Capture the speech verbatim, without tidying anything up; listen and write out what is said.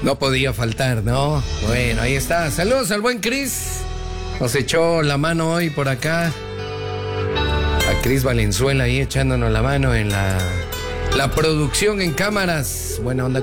No podía faltar, ¿no? Bueno, ahí está. Saludos al buen Cris. Nos echó la mano hoy por acá. A Cris Valenzuela ahí echándonos la mano en la, la producción en cámaras. Buena onda.